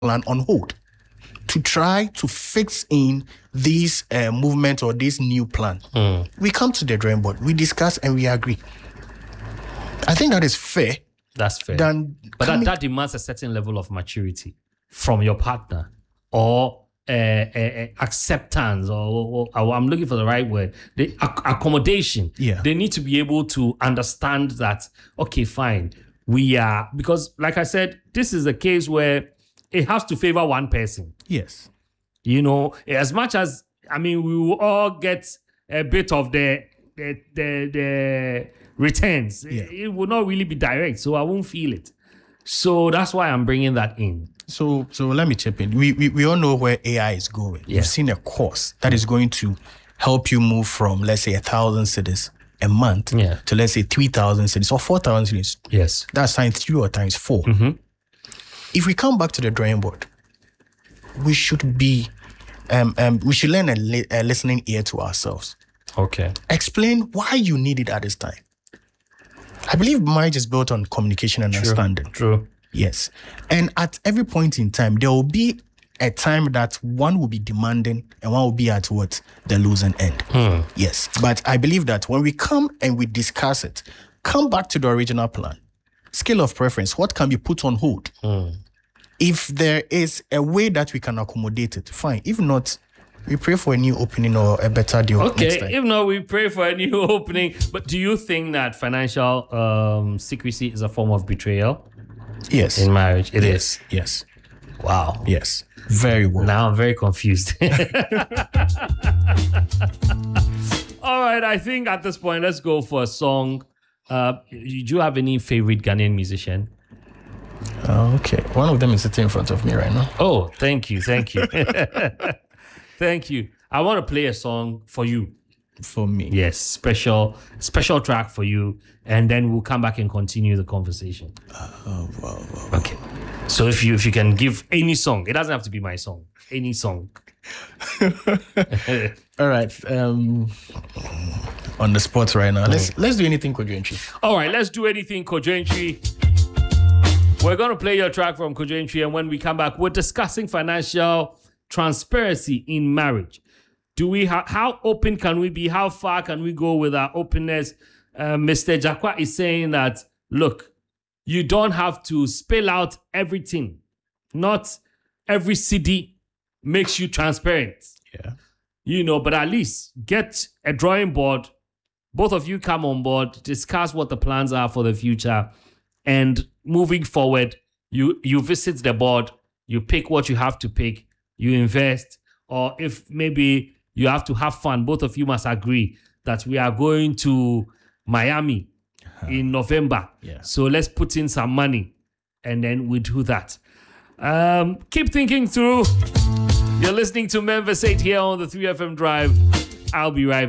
plan on hold to try to fix in this movement or this new plan. We come to the drawing board, we discuss, and we agree. I think that is fair. That's fair. But that demands a certain level of maturity from your partner, or acceptance, or I'm looking for the right word, the accommodation. Yeah. They need to be able to understand that, okay, fine, because like I said, this is a case where it has to favor one person. Yes. As much as, we will all get a bit of the returns. Yeah. It will not really be direct, so I won't feel it. So that's why I'm bringing that in. So let me chip in. We all know where AI is going. Yeah. You've seen a course that is going to help you move from, let's say, 1,000 cedis a month to, let's say, 3,000 cedis or 4,000 cedis. Yes. That's times 3 or times 4. Mm-hmm. If we come back to the drawing board, we should be, we should lend a listening ear to ourselves. Okay. Explain why you need it at this time. I believe marriage is built on communication and understanding. True. Yes. And at every point in time, there will be a time that one will be demanding and one will be at the losing end. Yes. But I believe that when we come and we discuss it, come back to the original plan. Scale of preference, what can be put on hold? If there is a way that we can accommodate it, fine. If not, we pray for a new opening or a better deal. Okay, if not, we pray for a new opening. But do you think that financial secrecy is a form of betrayal? Yes. In marriage, it is. Yes. Wow. Yes. Very well. Now I'm very confused. All right, I think at this point, let's go for a song. Do you have any favorite Ghanaian musician? Okay. One of them is sitting in front of me right now. Oh, thank you. Thank you. I want to play a song for you. For me. Yes, special track for you. And then we'll come back and continue the conversation. Wow. Okay. So if you can give any song, it doesn't have to be my song. Any song. All right. On the spot right now. Let's do anything Kojo. All right, let's do anything Kojo. We're going to play your track from Kojo, and when we come back, we're discussing financial transparency in marriage. How open can we be? How far can we go with our openness? Mr. Jakwa is saying that, look, you don't have to spill out everything. Not every CD makes you transparent. Yeah. But at least get a drawing board. Both of you come on board, discuss what the plans are for the future. And moving forward, you visit the board, you pick what you have to pick, you invest, or if maybe you have to have fun, both of you must agree that we are going to Miami in November. Yeah. So let's put in some money and then we do that. Keep thinking through. You're listening to Memphis 8 here on the 3FM Drive. I'll be right back.